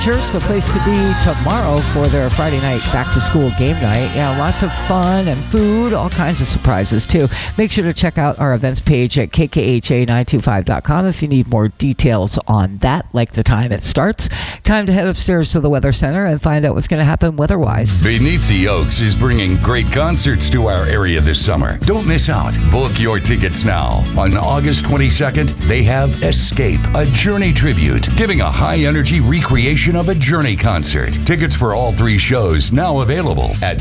Church, the place to be tomorrow for their Friday night back-to-school game night. Yeah, lots of fun and food, all kinds of surprises, too. Make sure to check out our events page at kkha925.com if you need more details on that, like the time it starts. Time to head upstairs to the Weather Center and find out what's going to happen weather-wise. Beneath the Oaks is bringing great concerts to our area this summer. Don't miss out. Book your tickets now. On August 22nd, they have Escape, a Journey tribute, giving a high-energy recreation of a Journey concert. Tickets for all three shows now available at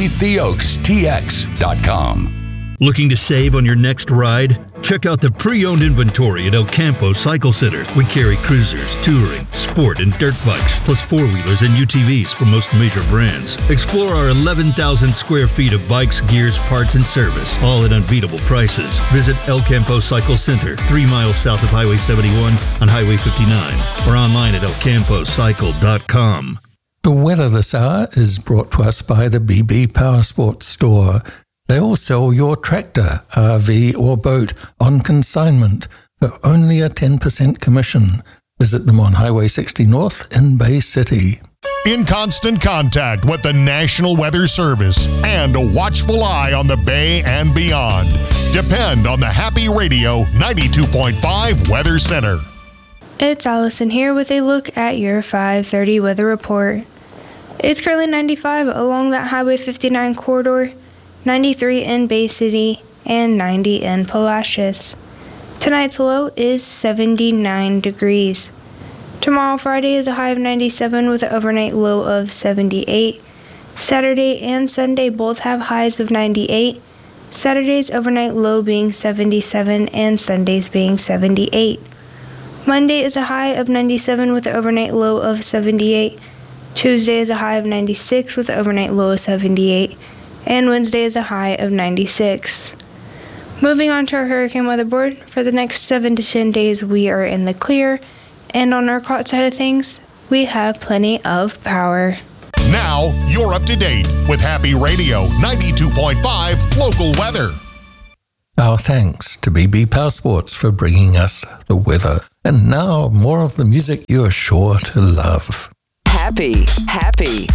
BeneathTheOaksTX.com. Looking to save on your next ride? Check out the pre-owned inventory at El Campo Cycle Center. We carry cruisers, touring, sport, and dirt bikes, plus four-wheelers and UTVs from most major brands. Explore our 11,000 square feet of bikes, gears, parts, and service, all at unbeatable prices. Visit El Campo Cycle Center, 3 miles south of Highway 71 on Highway 59, or online at elcampocycle.com. The weather this hour is brought to us by the BB Power Sports Store. They will sell your tractor, RV or boat on consignment for only a 10% commission. Visit them on Highway 60 North in Bay City. In constant contact with the National Weather Service and a watchful eye on the Bay and beyond. Depend on the Happy Radio 92.5 Weather Center. It's Allison here with a look at your 5:30 weather report. It's currently 95 along that Highway 59 corridor, 93 in Bay City, and 90 in Palacios. Tonight's low is 79 degrees. Tomorrow, Friday, is a high of 97 with an overnight low of 78. Saturday and Sunday both have highs of 98. Saturday's overnight low being 77 and Sunday's being 78. Monday is a high of 97 with an overnight low of 78. Tuesday is a high of 96 with an overnight low of 78. And Wednesday is a high of 96. Moving on to our hurricane weather board, for the next 7 to 10 days we are in the clear, and on our ERCOT side of things, we have plenty of power. Now, you're up to date with Happy Radio 92.5 local weather. Our thanks to BB Power Sports for bringing us the weather. And now, more of the music you're sure to love. Happy